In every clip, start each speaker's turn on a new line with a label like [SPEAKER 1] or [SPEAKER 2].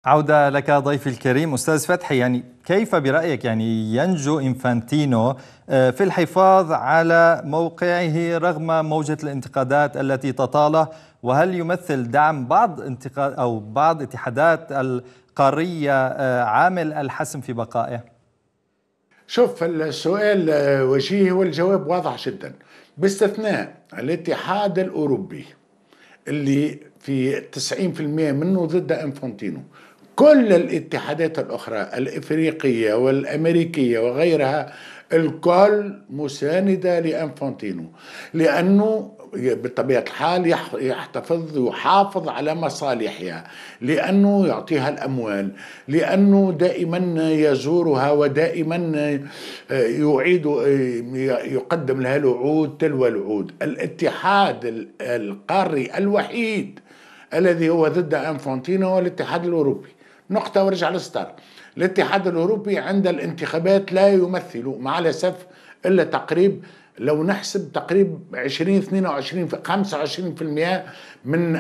[SPEAKER 1] عودة لك ضيفي الكريم أستاذ فتحي. كيف برأيك ينجو إنفانتينو في الحفاظ على موقعه رغم موجة الانتقادات التي تطاله؟ وهل يمثل دعم بعض اتحادات القارية عامل الحسم في بقائه؟
[SPEAKER 2] شوف، السؤال وجيهي والجواب واضح جدا، باستثناء الاتحاد الأوروبي اللي في 90% منه ضد انفانتينو. كل الاتحادات الأخرى الإفريقية والأمريكية وغيرها الكل مساندة لانفانتينو، لأنه بطبيعة الحال يحافظ على مصالحها، لأنه يعطيها الأموال، لأنه دائما يزورها ودائما يعيد يقدم لها الوعود تلو الوعود. الاتحاد القاري الوحيد الذي هو ضد انفانتينو هو الاتحاد الأوروبي. نقطة ورجع للستار. الاتحاد الأوروبي عند الانتخابات لا يمثل مع الأسف إلا تقريب، لو نحسب تقريب 22 25% من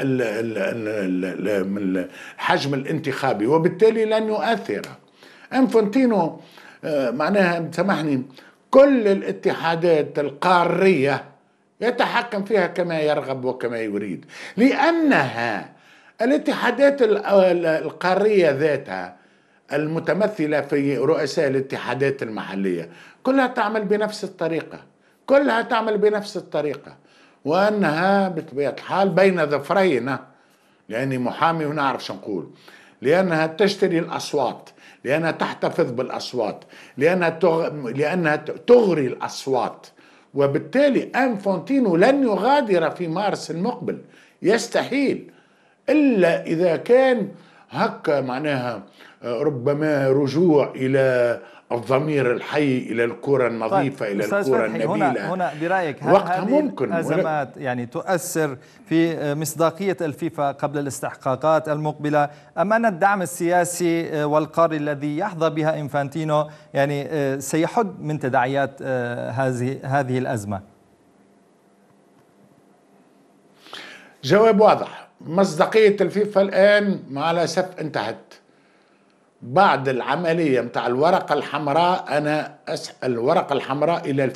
[SPEAKER 2] الحجم الانتخابي، وبالتالي لن يؤثر. انفانتينو معناها سامحني كل الاتحادات القارية يتحكم فيها كما يرغب وكما يريد، لأنها الاتحادات القارية ذاتها المتمثلة في رؤساء الاتحادات المحلية كلها تعمل بنفس الطريقة، وأنها بطبيعة الحال بين ظفرين، لأني محامي ونعرف شو نقول، لأنها تشتري الأصوات، لأنها تحتفظ بالأصوات، لأنها تغري الأصوات. وبالتالي انفانتينو لن يغادر في مارس المقبل، يستحيل، إلا إذا كان هكا معناها ربما رجوع إلى الضمير الحي، إلى الكرة النظيفة،
[SPEAKER 1] طيب
[SPEAKER 2] إلى
[SPEAKER 1] أستاذ
[SPEAKER 2] الكرة
[SPEAKER 1] فتحي،
[SPEAKER 2] النبيلة.
[SPEAKER 1] هنا برأيك هل
[SPEAKER 2] وقتها
[SPEAKER 1] هذه
[SPEAKER 2] ممكن
[SPEAKER 1] الأزمات تؤثر في مصداقية الفيفا قبل الاستحقاقات المقبلة، أم أن الدعم السياسي والقاري الذي يحظى بها إنفانتينو سيحد من تداعيات هذه الأزمة؟
[SPEAKER 2] جواب واضح. مصداقية الفيفا الآن مع الأسف انتهت بعد العملية متاع الورقة الحمراء. أنا أسأل الورقة الحمراء إلى